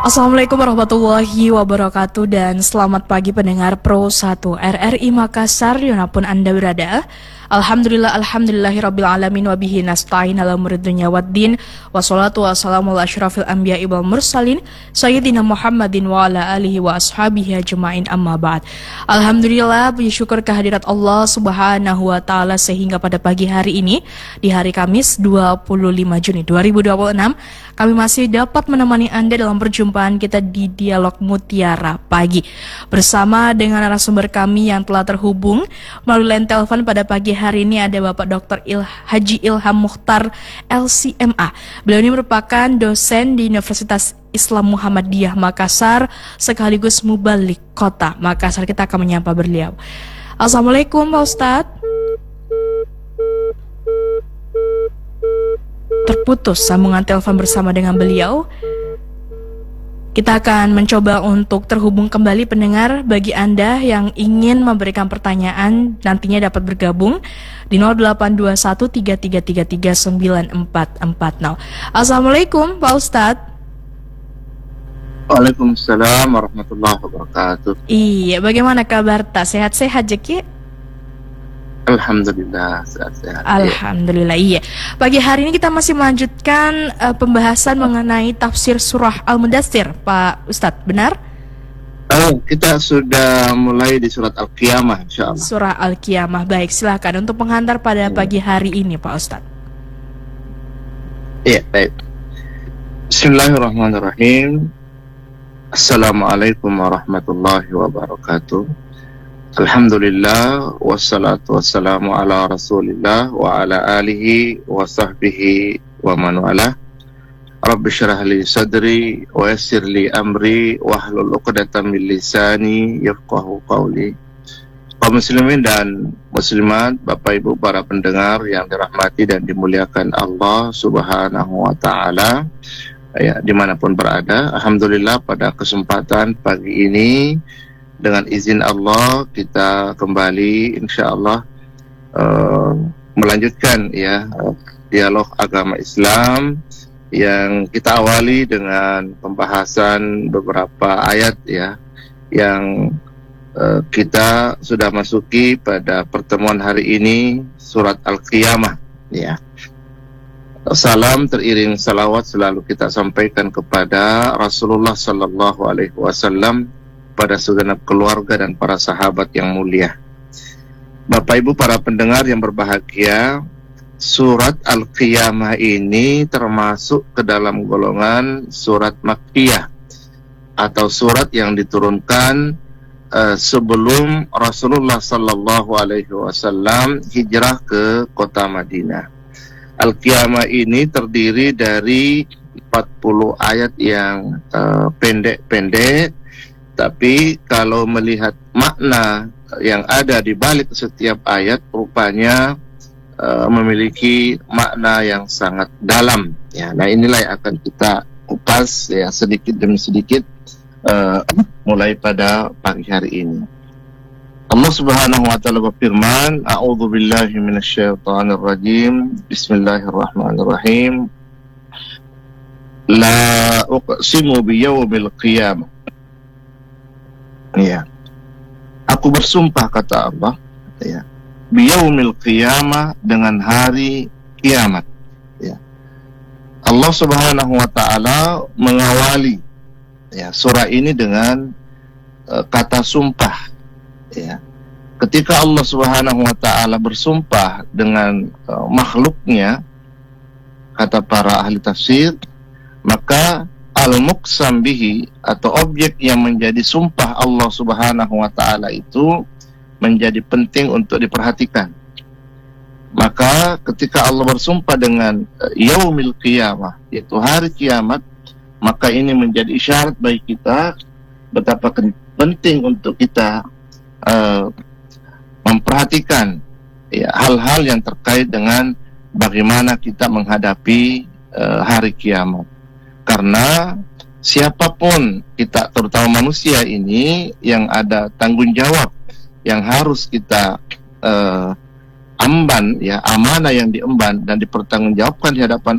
Assalamualaikum warahmatullahi wabarakatuh dan selamat pagi pendengar Pro 1 RRI Makassar dimanapun Anda berada. Alhamdulillahirrabbilalamin wabihi nasta'in ala muriddunya waddin. Wassalatu wassalamu ala asyrafil anbiya'i wal mursalin Sayyidina Muhammadin wa ala alihi wa ashabihi ajma'in amma ba'd. Alhamdulillah, puji syukur kehadirat Allah subhanahu wa ta'ala sehingga pada pagi hari ini, di hari Kamis 25 Juni 2026, kami masih dapat menemani Anda dalam perjumpaan kita di Dialog Mutiara Pagi bersama dengan narasumber kami yang telah terhubung melalui line telepon pada pagi hari ini. Ada Bapak Dr. Haji Ilham Mukhtar LCMA. Beliau ini merupakan dosen di Universitas Islam Muhammadiyah Makassar sekaligus mubalik kota Makassar. Kita akan menyapa beliau. Assalamualaikum Pak Ustadz. Terputus sambungan telepon bersama dengan beliau. Kita akan mencoba untuk terhubung kembali pendengar. Bagi Anda yang ingin memberikan pertanyaan, nantinya dapat bergabung di 082133339440. Assalamualaikum Pak Ustadz. Waalaikumsalam warahmatullahi wabarakatuh. Iya, bagaimana kabar tak? Sehat-sehat Jeki? Alhamdulillah, sehat-sehat. Alhamdulillah, iya. Pagi hari ini kita masih melanjutkan pembahasan mengenai tafsir surah Al-Mudaththir, Pak Ustadz, benar? Kita sudah mulai di surat Al-Qiyamah, insyaAllah. Surah Al-Qiyamah, baik. Silakan untuk penghantar pada pagi hari ini, Pak Ustadz. Iya, baik. Bismillahirrahmanirrahim. Assalamualaikum warahmatullahi wabarakatuh. Alhamdulillah, wassalatu wassalamu ala rasulillah wa ala alihi wa sahbihi wa man walah. Rabbi syrah li sadri wa yassir li amri wahlul 'uqdatam min lisani yafqahu qawli. Kaum muslimin dan muslimat, Bapak Ibu para pendengar yang dirahmati dan dimuliakan Allah Subhanahu wa taala, ya, dimanapun berada, alhamdulillah pada kesempatan pagi ini dengan izin Allah kita kembali insyaallah melanjutkan dialog agama Islam yang kita awali dengan pembahasan beberapa ayat yang kita sudah masuki pada pertemuan hari ini, surat Al-Qiyamah ya. Salam teriring salawat selalu kita sampaikan kepada Rasulullah sallallahu alaihi wasallam, pada segenap keluarga dan para sahabat yang mulia. Bapak Ibu para pendengar yang berbahagia, surat Al-Qiyamah ini termasuk ke dalam golongan surat Makkiyah atau surat yang diturunkan sebelum Rasulullah sallallahu alaihi wasallam hijrah ke kota Madinah. Al-Qiyamah ini terdiri dari 40 ayat yang pendek-pendek, tapi kalau melihat makna yang ada di balik setiap ayat, rupanya memiliki makna yang sangat dalam. Ya, nah inilah yang akan kita kupas ya sedikit demi sedikit mulai pada pagi hari ini. Allah Subhanahu wa taala berfirman, A'udzu billahi minasyaitonir rajim. Bismillahirrahmanirrahim. La uqsimu biyaumil qiyamah. Ya, aku bersumpah kata Allah, ya, biyaumil qiyamah, dengan hari kiamat. Ya. Allah Subhanahu wa taala mengawali surah ini dengan kata sumpah. Ya. Ketika Allah Subhanahu wa taala bersumpah dengan makhluknya, kata para ahli tafsir, maka al-muqsam bihi atau objek yang menjadi sumpah Allah Subhanahu wa taala itu menjadi penting untuk diperhatikan. Maka ketika Allah bersumpah dengan yaumil qiyamah, yaitu hari kiamat, maka ini menjadi isyarat bagi kita betapa penting untuk kita memperhatikan hal-hal yang terkait dengan bagaimana kita menghadapi hari kiamat. Karena siapapun kita, terutama manusia ini, yang ada tanggung jawab yang harus kita amban, ya, amanah yang diemban dan dipertanggungjawabkan di hadapan